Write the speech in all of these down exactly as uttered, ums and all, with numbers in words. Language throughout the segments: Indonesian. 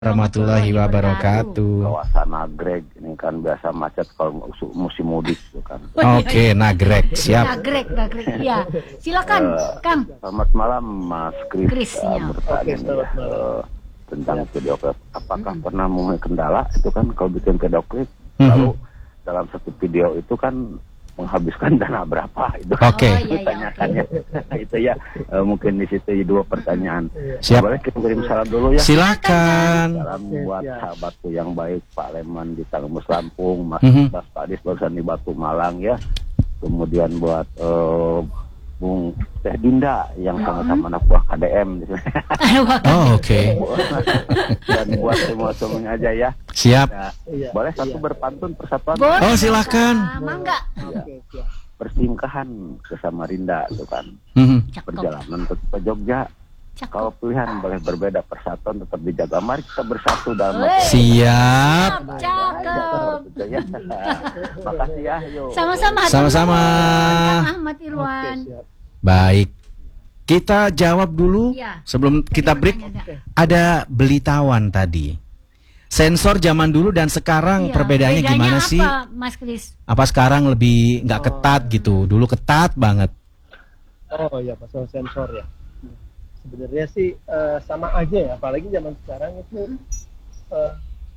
Warahmatullahi wabarakatuh. Kawasan Nagreg ini kan biasa macet kalau musim mudik gitu kan. Oke, Nagreg, siap. Nagreg, Nagreg, iya. Silakan, uh, Kang. Selamat malam, Mas Kris. Chris uh, bertanya okay, ya, uh, tentang video klip. Apakah hmm. pernah mengalami kendala itu kan kalau bikin video klip, hmm. lalu dalam satu video itu kan menghabiskan dana berapa itu? Oke. Okay. Oh, iya, tanyakannya okay. Itu ya uh, mungkin di situ dua pertanyaan. Siap. Boleh kita kirim salam dulu ya? Silakan. Salam buat sahabatku yang baik, Pak Leman di Tangmus Lampung, Mas mm-hmm. Bas Padis barusan di Batu Malang ya. Kemudian buat uh, Bung Teh Dinda yang sama-sama anak buah K D M. Oh, oke. Okay. Dan buat semua semuanya aja ya. Siap. Nah, boleh satu berpantun persatuan? Boleh. Oh, silakan. Mangga. Ya. Persingkahan ke Samarinda itu kan. Mm-hmm. Perjalanan ke Jogja. Cakep. Kalau pilihan boleh berbeda, persatuan tetap dijaga. Mari kita bersatu dalam masyarakat. Siap. Cakep. Ya. Makasih ya. Yuk. Sama-sama. Sama-sama. Ahmad Irwan. Baik. Kita jawab dulu ya. Sebelum kita break. Ada Belitawan tadi. Sensor zaman dulu dan sekarang iya, perbedaannya gimana apa, sih? Mas Kris? Apa sekarang lebih nggak ketat gitu? Dulu ketat banget. Oh ya, pasal sensor ya. Sebenarnya sih uh, sama aja ya, apalagi zaman sekarang itu uh,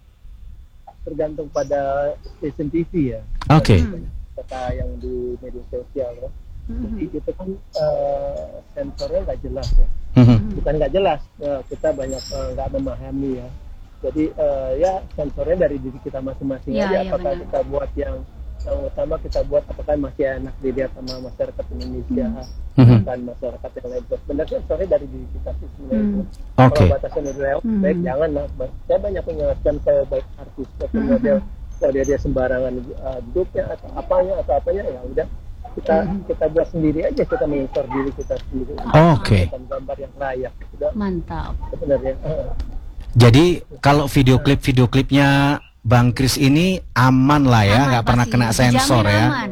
tergantung pada stasiun T V ya. Oke. Okay. Kata yang di media sosial ya. Jadi itu kan uh, sensornya nggak jelas ya. Bukan nggak jelas, uh, kita banyak nggak uh, memahami ya. Jadi uh, ya sensornya dari diri kita masing-masing ya, aja. Ya, apakah benar. Kita buat yang yang utama kita buat apakah masih enak dilihat sama masyarakat Indonesia, mm-hmm. bukan masyarakat yang lain. Sebenarnya sensornya dari diri kita sih sebenarnya. Mm-hmm. Kalau okay. batasan udah lewat, mm-hmm. baik jangan lah. Saya banyak menjelaskan ke baik artis atau mm-hmm. model, kalau dia dia sembarangan uh, duduknya atau apanya atau apanya ya udah. Kita hmm. kita buat sendiri aja, kita menginstor diri kita sendiri. Oh, oke. Okay. Gambar yang layak. Sudah. Mantap. Sebenarnya. Jadi kalau video klip video klipnya Bang Kris ini aman lah ya, nggak pernah kena sensor ya. Aman.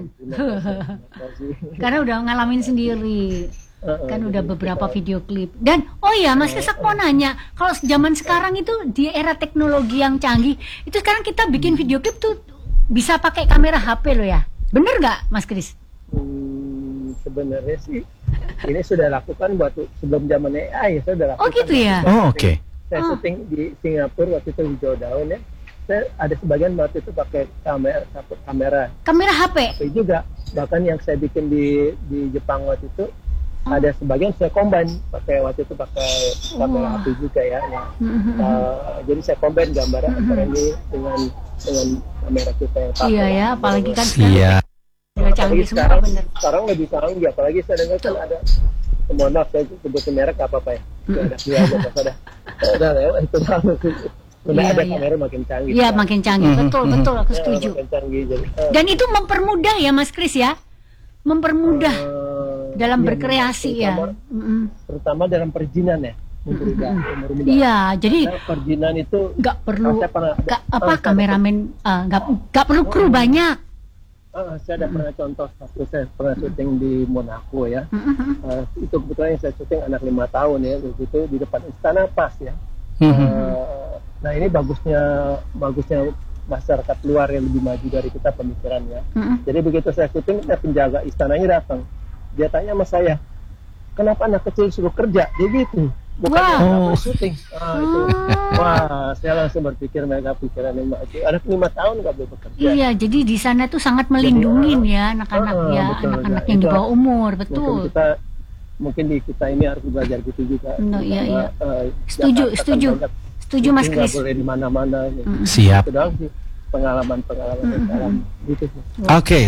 Karena udah ngalamin sendiri. Kan udah beberapa video klip. Dan oh ya Mas Kris mau nanya, kalau zaman sekarang itu di era teknologi yang canggih, itu sekarang kita bikin video klip tuh bisa pakai kamera H P loh ya. Bener nggak Mas Kris? Hmm, sebenarnya sih ini sudah lakukan buat sebelum zaman A I ya, saya sudah lakukan. Oh gitu ya. Oh oke. Okay. Saya oh. syuting di Singapura waktu itu di Jodown ya. Saya ada sebagian waktu itu pakai kamera kamera. Kamera H P. H P juga. Bahkan yang saya bikin di di Jepang waktu itu oh. ada sebagian saya combine pakai waktu itu pakai kamera oh. H P juga ya. ya. Mm-hmm. uh, jadi saya combine gambar mm-hmm. antara ini dengan dengan kamera kita yang pakai. Iya ya, apalagi kan iya. Udah canggih semua sekarang, bener. Sekarang lebih canggih, apalagi saya dengar kan ada, mohon maaf saya sebutin merek apa apa ya, sudah ada, sudah ada, sudah lewat itu banget, sudah ada kamera makin canggih. Iya makin canggih, betul betul aku setuju. Makin canggih, jadi, uh, dan itu mempermudah ya Mas Kris ya, mempermudah uh, dalam iya, berkreasi terutama, ya. Mm-hmm. Terutama dalam perizinan ya. Mm-hmm. Iya, jadi perizinan itu nggak perlu pernah, gak, apa kameramen nggak uh, nggak perlu kru oh. banyak. Uh, saya ada mm-hmm. pernah contoh waktu saya pernah syuting di Monaco ya. Mm-hmm. Uh, itu kebetulan yang saya syuting anak lima tahun ya, begitu di depan istana pas ya. Mm-hmm. Uh, nah ini bagusnya bagusnya masyarakat luar yang lebih maju dari kita pemikirannya. Mm-hmm. Jadi begitu saya syuting, saya penjaga istananya datang, dia tanya sama saya, kenapa anak kecil suruh kerja? Dia gitu. Bukan wow. syuting. Ah, itu. Wah, saya langsung berpikir mereka pikiran yang itu. Anak lima tahun nggak boleh bekerja. Iya, jadi di sana tuh sangat melindungi ya anak-anak uh, ya, anak-anak yang di bawah umur, betul. Mungkin kita, mungkin di kita ini harus belajar gitu juga. No, iya, iya. Uh, setuju, setuju, setuju Mas Kris. Nggak boleh di mana-mana. Mm. Siap. Itu doang sih pengalaman-pengalaman mm-hmm. sekarang. Gitu sih. Oke. Okay.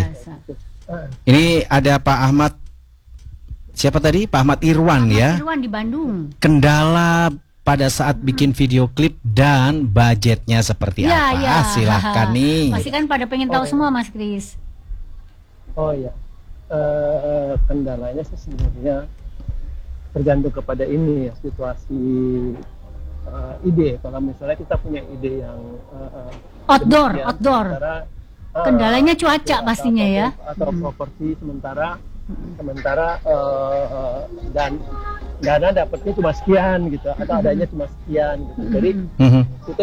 Ini ada Pak Ahmad. Siapa tadi? Pak Ahmad Irwan Ahmad ya. Irwan di Bandung. Kendala pada saat bikin video klip dan budgetnya seperti ya, apa? Ya. Silahkan nih. Pasti kan pada pengen tahu oh, semua Mas Kris. Oh ya, uh, kendalanya sih sebenarnya tergantung kepada ini ya, situasi uh, ide. Kalau misalnya kita punya ide yang uh, outdoor, outdoor. Sementara, kendalanya cuaca uh, pastinya atau, ya. Atau hmm. properti sementara sementara uh, dan dana dapatnya cuma sekian gitu atau adanya cuma sekian gitu. Jadi itu